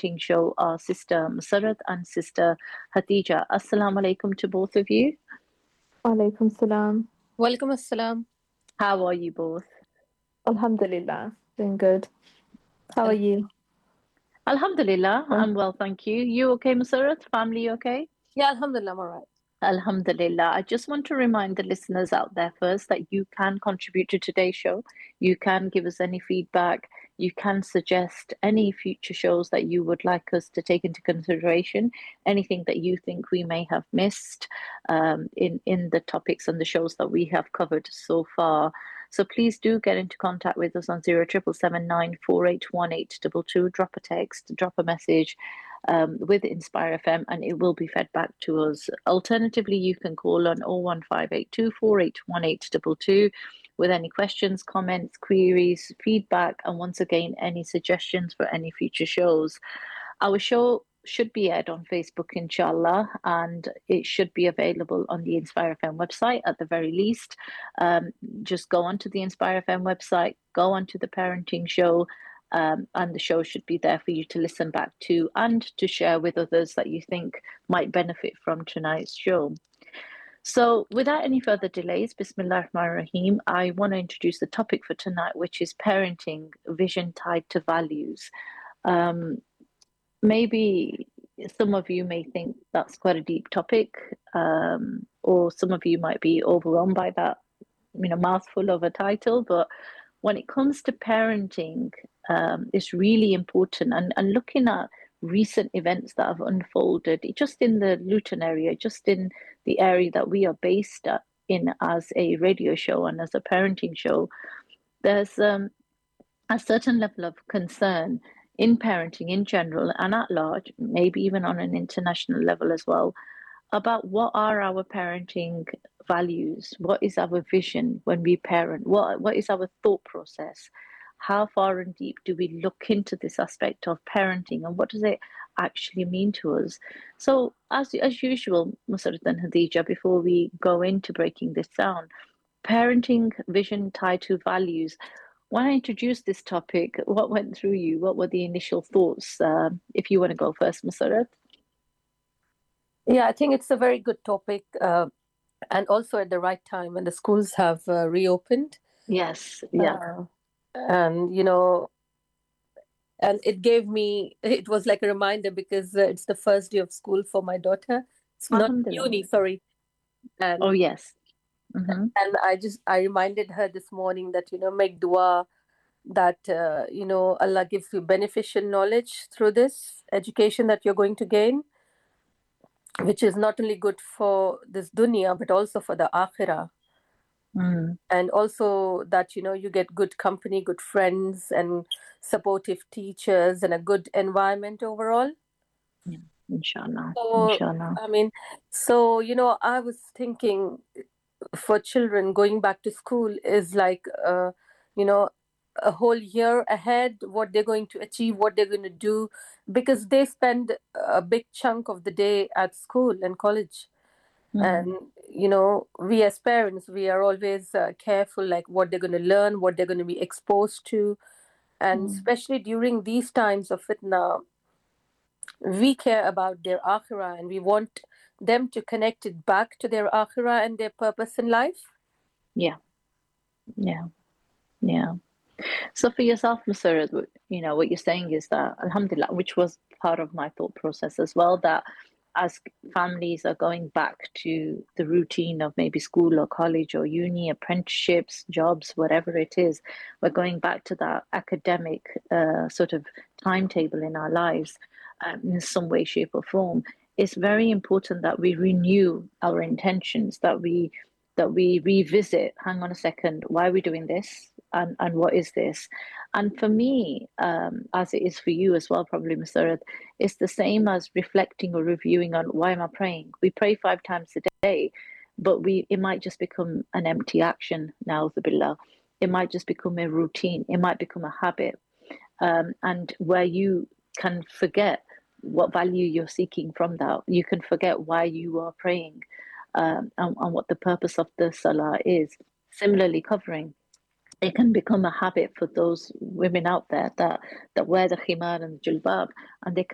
parenting show are Sister Musarat and Sister Hatija. Assalamu alaikum to both of you. Walaikum salam. Walaikum assalam. How are you both? Alhamdulillah, doing good. How are you? Alhamdulillah, I'm well, thank you. You okay, Musarat? Family okay? Yeah, alhamdulillah, I'm all right. Alhamdulillah. I just want to remind the listeners out there first that you can contribute to today's show. You can give us any feedback. You can suggest any future shows that you would like us to take into consideration, anything that you think we may have missed in the topics and the shows that we have covered so far. So please do get into contact with us on 077794818222. Drop a text, drop a message with Inspire FM, and it will be fed back to us. Alternatively, you can call on 01582481822 with any questions, comments, queries, feedback, and once again, any suggestions for any future shows. Our show should be aired on Facebook, inshallah, and it should be available on the Inspire FM website at the very least. Just go onto the Inspire FM website, go onto the parenting show, and the show should be there for you to listen back to and to share with others that you think might benefit from tonight's show. So, without any further delays, Bismillah ar-Rahman ar-Rahim, I want to introduce the topic for tonight, which is parenting, vision tied to values. Maybe some of you may think that's quite a deep topic, or some of you might be overwhelmed by that, mouthful of a title. But when it comes to parenting, it's really important. And looking at recent events that have unfolded, just in the Luton area, just in the area that we are based in as a radio show and as a parenting show, there's a certain level of concern in parenting in general and at large, maybe even on an international level as well, about what are our parenting values, what is our vision when we parent, what is our thought process, how far and deep do we look into this aspect of parenting, and what does it actually mean to us? So as usual, Musarat and Hadija, before we go into breaking this down, parenting vision tied to values. When I introduced this topic, what went through you? What were the initial thoughts? If you want to go first, Musarat. Yeah, I think it's a very good topic, and also at the right time when the schools have reopened. Yes, yeah. And and it was like a reminder because it's the first day of school for my daughter. It's not uni, sorry. And, oh, yes. Mm-hmm. And I reminded her this morning that, make dua that, Allah gives you beneficial knowledge through this education that you're going to gain, which is not only good for this dunya, but also for the akhirah. And also that, you get good company, good friends and supportive teachers and a good environment overall. Yeah, inshallah. So, inshallah. I mean, so, I was thinking for children going back to school is like, a whole year ahead, what they're going to achieve, what they're going to do, because they spend a big chunk of the day at school and college. And, we as parents, we are always careful, like what they're going to learn, what they're going to be exposed to. And especially during these times of fitna, we care about their akhirah and we want them to connect it back to their akhirah and their purpose in life. Yeah. So for yourself, Musarat, what you're saying is that, alhamdulillah, which was part of my thought process as well, that as families are going back to the routine of maybe school or college or uni, apprenticeships, jobs, whatever it is, we're going back to that academic sort of timetable in our lives in some way, shape or form. It's very important that we renew our intentions, that we revisit, hang on a second, why are we doing this? And what is this? And for me, as it is for you as well, probably, Musarat, it's the same as reflecting or reviewing on why am I praying? We pray 5 times a day, but it might just become an empty action, na'udhu billah. It might just become a routine. It might become a habit. And where you can forget what value you're seeking from that. You can forget why you are praying and what the purpose of the salah is. Similarly, covering. It can become a habit for those women out there that wear the khimar and the jilbab, and they